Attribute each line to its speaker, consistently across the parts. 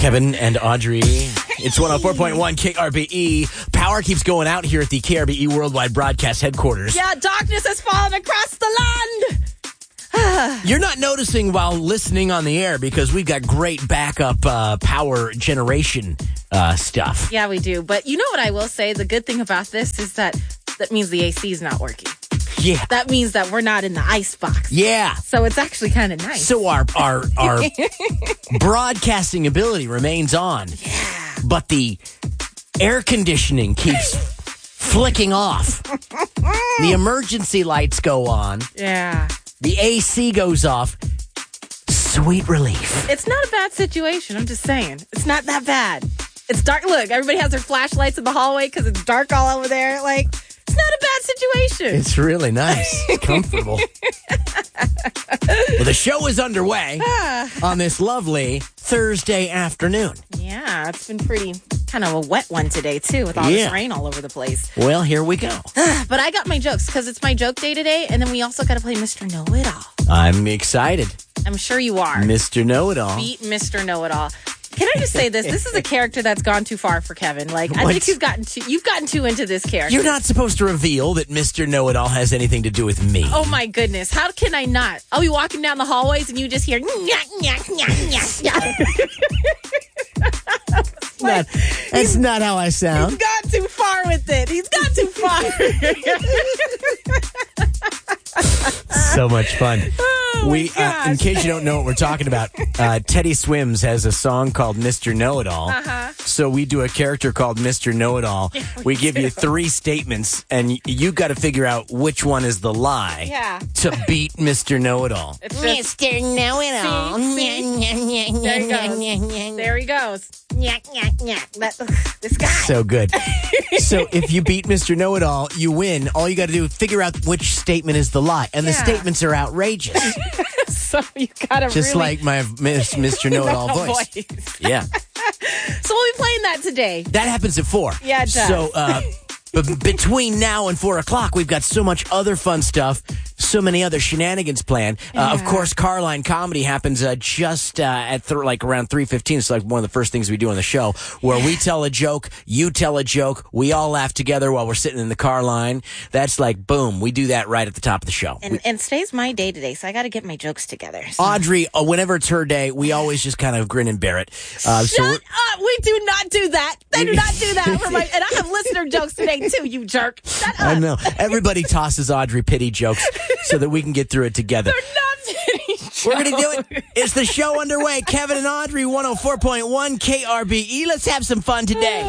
Speaker 1: Kevin and Audrey. It's 104.1 KRBE. Power keeps going out here at the KRBE Worldwide Broadcast Headquarters.
Speaker 2: Yeah, darkness has fallen across the land.
Speaker 1: You're not noticing while listening on the air because we've got great backup power generation stuff.
Speaker 2: Yeah, we do. But you know what I will say? The good thing about this is that means the AC is not working.
Speaker 1: Yeah.
Speaker 2: That means that we're not in the ice box.
Speaker 1: Yeah.
Speaker 2: So it's actually kind of nice.
Speaker 1: So our broadcasting ability remains on.
Speaker 2: Yeah.
Speaker 1: But the air conditioning keeps flicking off. The emergency lights go on.
Speaker 2: Yeah.
Speaker 1: The AC goes off. Sweet relief.
Speaker 2: It's not a bad situation. I'm just saying. It's not that bad. It's dark. Look, everybody has their flashlights in the hallway because it's dark all over there. Like, it's not a bad situation.
Speaker 1: It's really nice. It's comfortable. Well, the show is underway on this lovely Thursday afternoon.
Speaker 2: Yeah, it's been pretty kind of a wet one today, too, with all this rain all over the place.
Speaker 1: Well, here we go.
Speaker 2: But I got my jokes because it's my joke day today, and then we also got to play Mr. Know-It-All.
Speaker 1: I'm excited.
Speaker 2: I'm sure you are.
Speaker 1: Mr. Know-It-All.
Speaker 2: Beat Mr. Know-It-All. Can I just say this? This is a character that's gone too far for Kevin. Like, I think you've gotten too into this character.
Speaker 1: You're not supposed to reveal that Mr. Know-It-All has anything to do with me.
Speaker 2: Oh, my goodness. How can I not? I'll be walking down the hallways and you just hear,
Speaker 1: That's not how I sound.
Speaker 2: He's gone too far with it. He's gone too far.
Speaker 1: So much fun.
Speaker 2: Oh, my gosh.
Speaker 1: In case you don't know what we're talking about, Teddy Swims has a song called Mr. Know-It-All. So we do a character called Mr. Know-It-All. We give you 3 statements, and you got to figure out which one is the lie to beat Mr. Know-It-All.
Speaker 2: Mr.
Speaker 3: Know-It-All.
Speaker 2: There he goes. This guy.
Speaker 1: So good. So if you beat Mr. Know-It-All, you win. All you got to do is figure out which statement is the lie. And the statements are outrageous.
Speaker 2: So you got to
Speaker 1: Just like my Mr. Know-It-All voice. Yeah.
Speaker 2: So we'll be playing that today.
Speaker 1: That happens at 4.
Speaker 2: Yeah, it does.
Speaker 1: So between now and 4 o'clock, we've got so much other fun stuff, so many other shenanigans planned. Of course, Carline Comedy happens just at around 3:15. It's like one of the first things we do on the show, where we tell a joke, you tell a joke, we all laugh together while we're sitting in the car line. That's like, boom, we do that right at the top of the show.
Speaker 2: And today's my day today, so I got to get my jokes together. So.
Speaker 1: Audrey, whenever it's her day, we always just kind of grin and bear it.
Speaker 2: Shut up! We do not do that. They do not do that. And I have listener jokes today, too, you jerk. Shut up.
Speaker 1: I know. Everybody tosses Audrey pity jokes so that we can get through it together.
Speaker 2: They're not pity jokes.
Speaker 1: We're going to do it. It's the show underway. Kevin and Audrey, 104.1 KRBE. Let's have some fun today.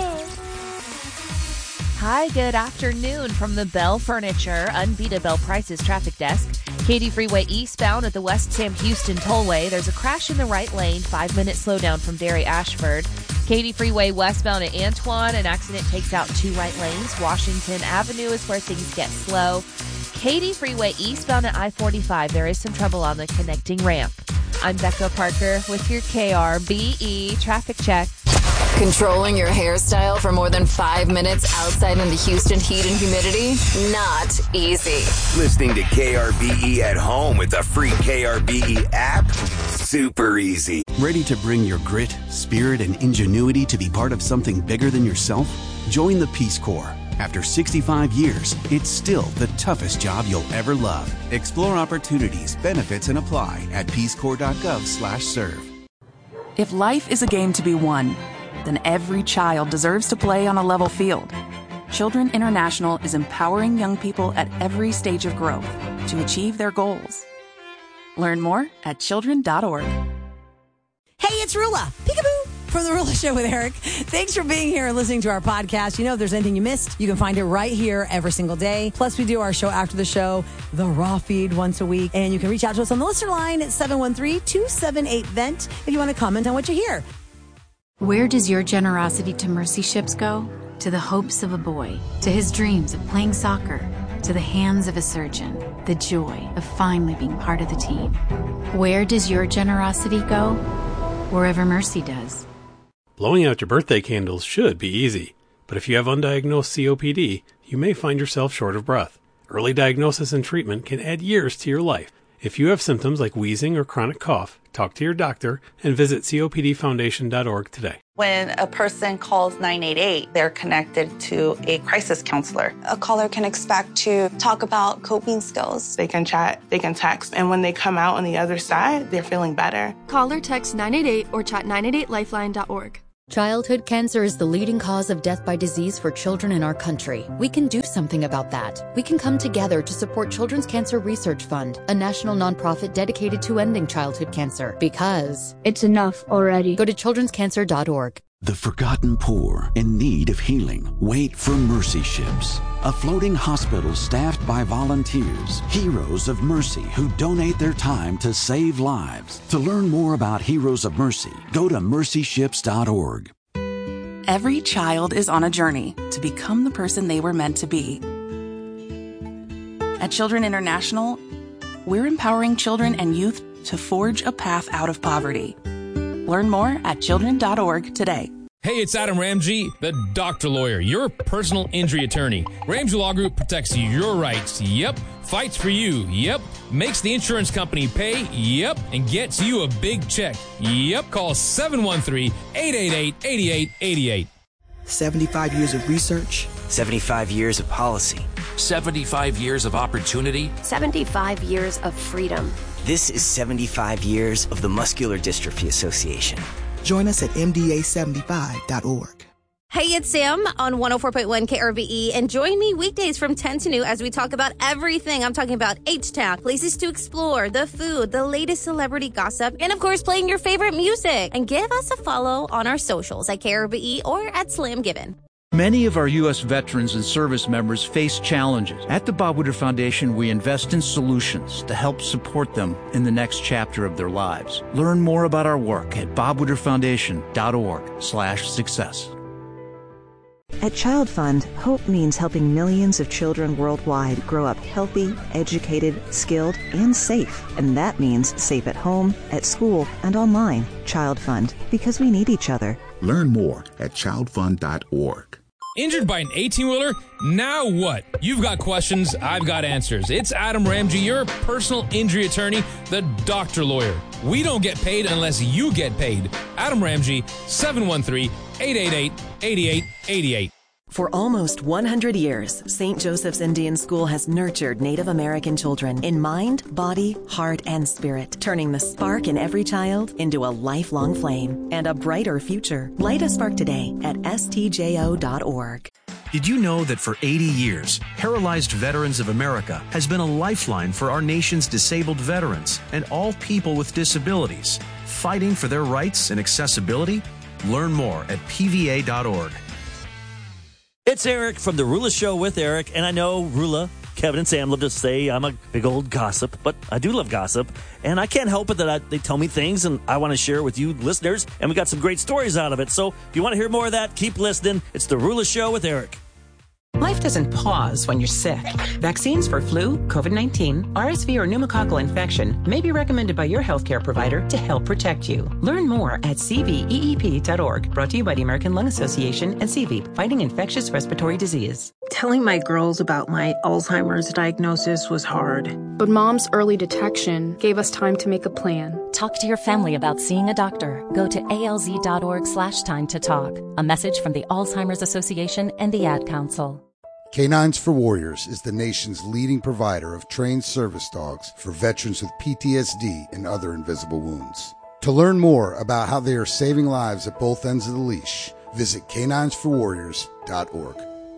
Speaker 3: Hi, good afternoon from the Bell Furniture Unbeatable Prices Traffic Desk. Katy Freeway eastbound at the West Sam Houston Tollway. There's a crash in the right lane, 5-minute slowdown from Derry Ashford. Katy Freeway westbound at Antoine, an accident takes out 2 right lanes. Washington Avenue is where things get slow. Katy Freeway eastbound at I-45, there is some trouble on the connecting ramp. I'm Becca Parker with your KRBE traffic check.
Speaker 4: Controlling your hairstyle for more than 5 minutes outside in the Houston heat and humidity? Not easy.
Speaker 5: Listening to KRBE at home with the free KRBE app? Super easy.
Speaker 6: Ready to bring your grit, spirit, and ingenuity to be part of something bigger than yourself? Join the Peace Corps. After 65 years, it's still the toughest job you'll ever love. Explore opportunities, benefits, and apply at peacecorps.gov/serve.
Speaker 7: If life is a game to be won, then every child deserves to play on a level field. Children International is empowering young people at every stage of growth to achieve their goals. Learn more at children.org.
Speaker 8: Hey, it's Rula. Peekaboo. From The Rula Show with Eric. Thanks for being here and listening to our podcast. You know, if there's anything you missed, you can find it right here every single day. Plus, we do our show after the show, the Raw Feed, once a week. And you can reach out to us on the listener line at 713-278-VENT if you want to comment on what you hear.
Speaker 9: Where does your generosity to Mercy Ships go? To the hopes of a boy, to his dreams of playing soccer, to the hands of a surgeon, the joy of finally being part of the team. Where does your generosity go? Wherever Mercy does.
Speaker 10: Blowing out your birthday candles should be easy, but if you have undiagnosed COPD, you may find yourself short of breath. Early diagnosis and treatment can add years to your life. If you have symptoms like wheezing or chronic cough, talk to your doctor, and visit copdfoundation.org today.
Speaker 11: When a person calls 988, they're connected to a crisis counselor.
Speaker 12: A caller can expect to talk about coping skills.
Speaker 13: They can chat, they can text, and when they come out on the other side, they're feeling better.
Speaker 14: Call or text 988 or chat 988lifeline.org.
Speaker 15: Childhood cancer is the leading cause of death by disease for children in our country. We can do something about that. We can come together to support Children's Cancer Research Fund, a national nonprofit dedicated to ending childhood cancer. Because
Speaker 16: it's enough already.
Speaker 15: Go to childrenscancer.org.
Speaker 6: The forgotten poor in need of healing wait for Mercy Ships, a floating hospital staffed by volunteers, heroes of mercy who donate their time to save lives. To learn more about Heroes of Mercy, go to mercyships.org.
Speaker 7: Every child is on a journey to become the person they were meant to be. At Children International, we're empowering children and youth to forge a path out of poverty. Learn more at children.org today.
Speaker 17: Hey, it's Adam Ramsey, the doctor lawyer, your personal injury attorney. Ramsey Law Group protects your rights. Yep. Fights for you. Yep. Makes the insurance company pay. Yep. And gets you a big check. Yep. Call 713-888-8888.
Speaker 18: 75 years of research.
Speaker 19: 75 years of policy.
Speaker 20: 75 years of opportunity.
Speaker 21: 75 years of freedom.
Speaker 19: This is 75 years of the Muscular Dystrophy Association.
Speaker 18: Join us at MDA75.org.
Speaker 22: Hey, it's Sam on 104.1 KRVE, and join me weekdays from 10 to noon as we talk about everything. I'm talking about H-Town, places to explore, the food, the latest celebrity gossip, and of course, playing your favorite music. And give us a follow on our socials at KRVE or at Slam Given.
Speaker 23: Many of our U.S. veterans and service members face challenges. At the Bob Woodruff Foundation, we invest in solutions to help support them in the next chapter of their lives. Learn more about our work at bobwoodrufffoundation.org/success.
Speaker 24: At Child Fund, hope means helping millions of children worldwide grow up healthy, educated, skilled, and safe. And that means safe at home, at school, and online. Child Fund, because we need each other.
Speaker 25: Learn more at childfund.org.
Speaker 17: Injured by an 18-wheeler? Now what? You've got questions, I've got answers. It's Adam Ramsey, your personal injury attorney, the doctor lawyer. We don't get paid unless you get paid. Adam Ramsey, 713-888-8888.
Speaker 26: For almost 100 years, St. Joseph's Indian School has nurtured Native American children in mind, body, heart, and spirit, turning the spark in every child into a lifelong flame and a brighter future. Light a spark today at stjo.org.
Speaker 27: Did you know that for 80 years, Paralyzed Veterans of America has been a lifeline for our nation's disabled veterans and all people with disabilities, fighting for their rights and accessibility? Learn more at pva.org.
Speaker 28: It's Eric from The Rula Show with Eric, and I know Rula, Kevin, and Sam love to say I'm a big old gossip, but I do love gossip, and I can't help it that they tell me things, and I want to share with you listeners, and we got some great stories out of it. So if you want to hear more of that, keep listening. It's The Rula Show with Eric.
Speaker 29: Life doesn't pause when you're sick. Vaccines for flu, COVID-19, RSV, or pneumococcal infection may be recommended by your healthcare provider to help protect you. Learn more at cveep.org. Brought to you by the American Lung Association and CVEEP, fighting infectious respiratory disease.
Speaker 30: Telling my girls about my Alzheimer's diagnosis was hard.
Speaker 14: But Mom's early detection gave us time to make a plan.
Speaker 31: Talk to your family about seeing a doctor. Go to alz.org/time to talk. A message from the Alzheimer's Association and the Ad Council.
Speaker 32: Canines for Warriors is the nation's leading provider of trained service dogs for veterans with PTSD and other invisible wounds. To learn more about how they are saving lives at both ends of the leash, visit caninesforwarriors.org.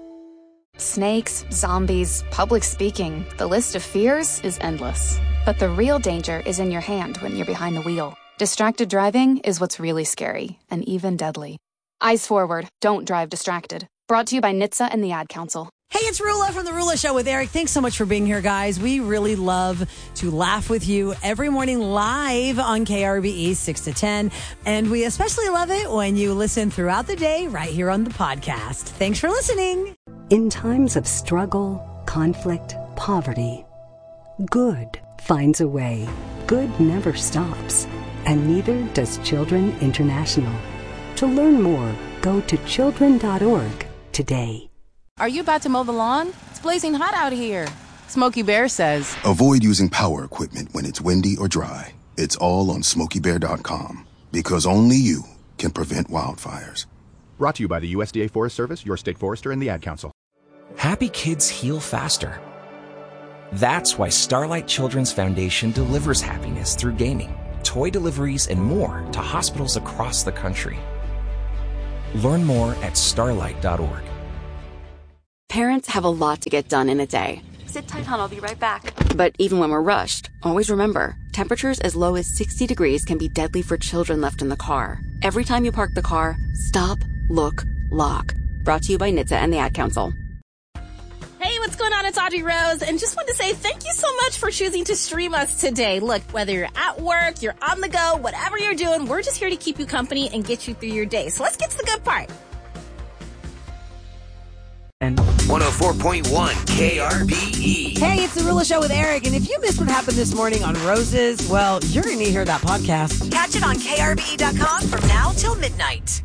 Speaker 9: Snakes, zombies, public speaking. The list of fears is endless. But the real danger is in your hand when you're behind the wheel. Distracted driving is what's really scary and even deadly. Eyes forward. Don't drive distracted. Brought to you by NHTSA and the Ad Council.
Speaker 8: Hey, it's Rula from The Rula Show with Eric. Thanks so much for being here, guys. We really love to laugh with you every morning live on KRVE 6 to 10. And we especially love it when you listen throughout the day right here on the podcast. Thanks for listening.
Speaker 33: In times of struggle, conflict, poverty, good finds a way. Good never stops. And neither does Children International. To learn more, go to children.org today.
Speaker 34: Are you about to mow the lawn? It's blazing hot out here. Smokey Bear says,
Speaker 35: avoid using power equipment when it's windy or dry.
Speaker 25: It's all on SmokeyBear.com, because only you can prevent wildfires.
Speaker 1: Brought to you by the USDA Forest Service, your state forester, and the Ad Council.
Speaker 2: Happy kids heal faster. That's why Starlight Children's Foundation delivers happiness through gaming, toy deliveries, and more to hospitals across the country. Learn more at starlight.org.
Speaker 3: Parents have a lot to get done in a day.
Speaker 4: Sit tight, hon. I'll be right back.
Speaker 3: But even when we're rushed, always remember, temperatures as low as 60 degrees can be deadly for children left in the car. Every time you park the car, stop, look, lock. Brought to you by NHTSA and the Ad Council.
Speaker 22: Hey, what's going on? It's Audrey Rose, and just wanted to say thank you so much for choosing to stream us today. Look, whether you're at work, you're on the go, whatever you're doing, we're just here to keep you company and get you through your day. So let's get to the good part.
Speaker 5: 104.1 KRBE.
Speaker 8: Hey, it's the Rula Show with Eric, and if you missed what happened this morning on Roses, well, you're going to need to hear that podcast.
Speaker 6: Catch it on KRBE.com from now till midnight.